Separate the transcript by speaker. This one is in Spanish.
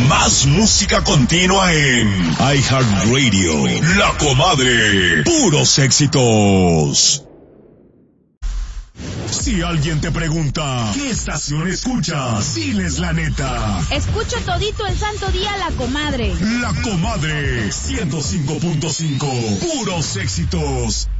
Speaker 1: Más música continua en iHeartRadio. La Comadre. Puros éxitos. Si alguien te pregunta, ¿qué estación escuchas? Diles la neta.
Speaker 2: Escucho todito el santo día La Comadre.
Speaker 1: La Comadre, 105.5. Puros éxitos.